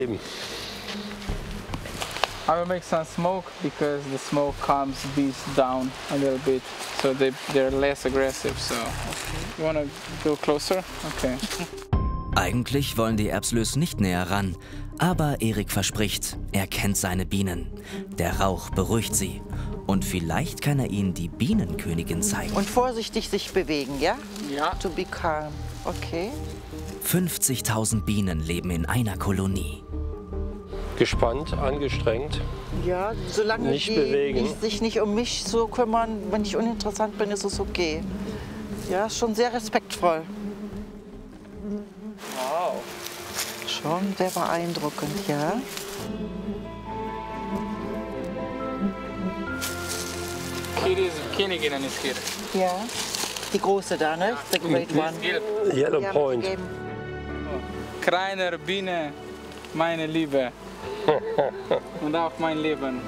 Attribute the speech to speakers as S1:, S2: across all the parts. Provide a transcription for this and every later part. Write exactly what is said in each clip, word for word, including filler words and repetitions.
S1: Eben.
S2: I will make some smoke because the smoke calms bees down a little bit, so they, they're less aggressive. So, you want to go closer? Okay.
S3: Eigentlich wollen die Erbslös nicht näher ran, aber Erik verspricht, er kennt seine Bienen. Der Rauch beruhigt sie und vielleicht kann er ihnen die Bienenkönigin zeigen.
S4: Und vorsichtig sich bewegen, ja?
S2: Ja.
S4: To be calm. Okay.
S3: fünfzigtausend Bienen leben in einer Kolonie.
S1: Gespannt, angestrengt.
S4: Ja, solange
S1: Nicht
S4: die
S1: bewegen.
S4: nicht, sich nicht um mich so kümmern, wenn ich uninteressant bin, ist es okay. Ja, ist schon sehr respektvoll.
S2: Wow.
S4: Schon sehr beeindruckend, ja.
S2: Hier ist Königin ist hier.
S4: Ja. Die große da, ne? The great one.
S2: Gelb.
S1: Yellow
S4: Ja,
S1: Point.
S4: gegeben.
S2: Kreiner Biene, meine Liebe. Und auch mein Leben.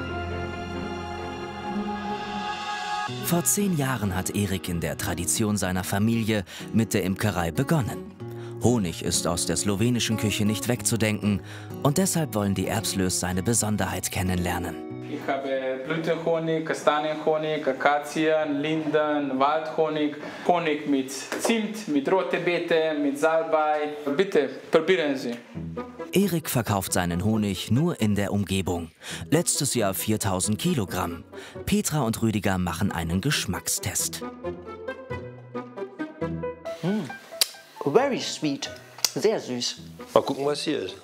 S3: Vor zehn Jahren hat Erik in der Tradition seiner Familie mit der Imkerei begonnen. Honig ist aus der slowenischen Küche nicht wegzudenken und deshalb wollen die Erbslös seine Besonderheit kennenlernen.
S2: Ich habe Blütenhonig, Kastanienhonig, Akazien, Linden, Waldhonig, Honig mit Zimt, mit rote Beete, mit Salbei. Bitte, probieren Sie.
S3: Erik verkauft seinen Honig nur in der Umgebung. Letztes Jahr viertausend Kilogramm. Petra und Rüdiger machen einen Geschmackstest.
S4: Mm. Very sweet. Sehr süß.
S1: Mal gucken, was hier ist.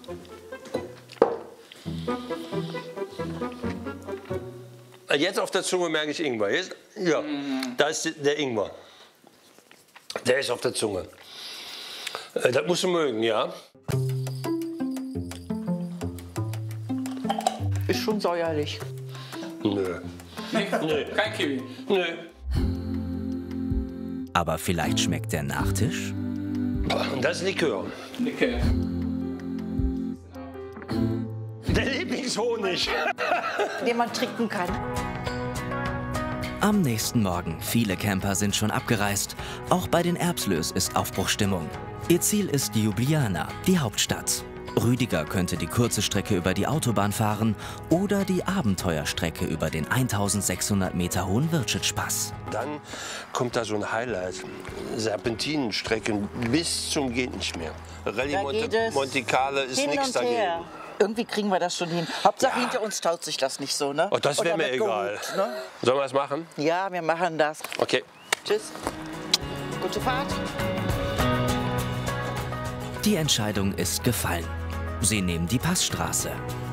S1: Jetzt auf der Zunge merke ich Ingwer. Jetzt, ja, mm. da ist der Ingwer. Der ist auf der Zunge. Das musst du mögen, ja.
S4: Ist schon säuerlich.
S1: Nö.
S2: Nicht?
S1: Nö.
S2: Kein Kiwi.
S1: Nö.
S3: Aber vielleicht schmeckt der Nachtisch?
S1: Das ist Likör.
S2: Likör.
S1: Der Lieblingshonig.
S4: Den man trinken kann.
S3: Am nächsten Morgen. Viele Camper sind schon abgereist. Auch bei den Erbslös ist Aufbruchstimmung. Ihr Ziel ist Ljubljana, die Hauptstadt. Rüdiger könnte die kurze Strecke über die Autobahn fahren oder die Abenteuerstrecke über den eintausendsechshundert Meter hohen Wirtschitz-Pass.
S1: Dann kommt da so ein Highlight. Serpentinenstrecken bis zum geht nicht mehr. Rallye Monte, Monte Carlo ist
S4: hin
S1: nichts
S4: und
S1: dagegen.
S4: her. Irgendwie kriegen wir das schon hin. Hauptsache
S1: Ja.
S4: hinter uns taut sich das nicht so, ne?
S1: Oh, das wäre
S4: Oder
S1: mir
S4: mit
S1: egal.
S4: Geruch, ne?
S1: Sollen wir es machen?
S4: Ja, wir machen das.
S1: Okay.
S4: Tschüss. Gute Fahrt.
S3: Die Entscheidung ist gefallen. Sie nehmen die Passstraße.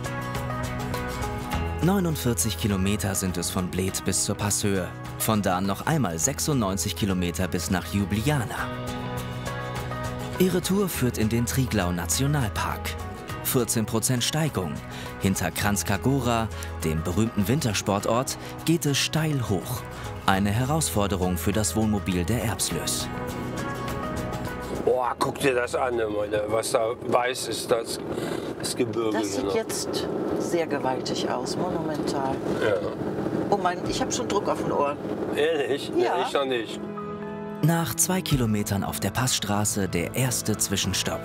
S3: neunundvierzig Kilometer sind es von Bled bis zur Passhöhe. Von da noch einmal sechsundneunzig Kilometer bis nach Ljubljana. Ihre Tour führt in den Triglau Nationalpark. vierzehn Prozent Steigung. Hinter Kranjska Gora, dem berühmten Wintersportort, geht es steil hoch. Eine Herausforderung für das Wohnmobil der Erbslös.
S1: Boah, guck dir das an, meine. Was da weiß ist, das, das Gebirge.
S4: Das sieht
S1: genau.
S4: jetzt sehr gewaltig aus, monumental.
S1: Ja.
S4: Oh Mann, ich habe schon Druck auf den Ohren.
S1: Ehrlich?
S4: Ja.
S1: Nee, ich noch nicht.
S3: Nach zwei Kilometern auf der Passstraße der erste Zwischenstopp.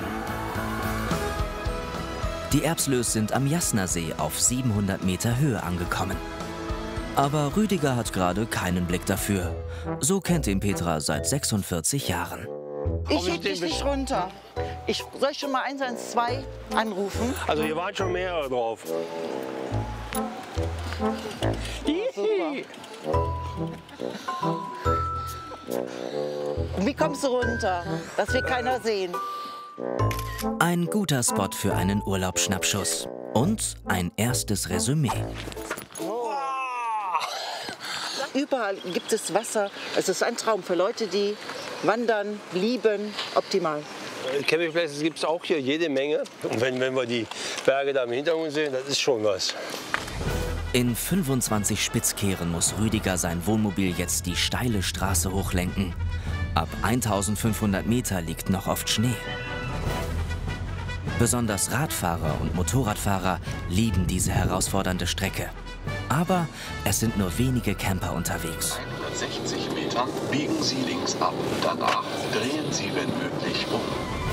S3: Die Erbslös sind am Jasnersee auf siebenhundert Meter Höhe angekommen. Aber Rüdiger hat gerade keinen Blick dafür. So kennt ihn Petra seit sechsundvierzig Jahren.
S4: Ich heb dich nicht runter. Ich, soll ich schon mal eins eins zwei anrufen?
S1: Also hier waren schon mehrere drauf.
S4: Und wie kommst du runter, dass wir keiner sehen?
S3: Ein guter Spot für einen Urlaubsschnappschuss. Und ein erstes Resümee.
S4: Überall gibt es Wasser. Es ist ein Traum für Leute, die wandern, lieben, optimal.
S1: Campingplätze gibt es auch hier jede Menge. Und wenn, wenn wir die Berge da im Hintergrund sehen, das ist schon was.
S3: In fünfundzwanzig Spitzkehren muss Rüdiger sein Wohnmobil jetzt die steile Straße hochlenken. Ab eintausendfünfhundert Meter liegt noch oft Schnee. Besonders Radfahrer und Motorradfahrer lieben diese herausfordernde Strecke. Aber es sind nur wenige Camper unterwegs.
S5: hundertsechzig Meter biegen Sie links ab. Danach drehen Sie, wenn möglich, um.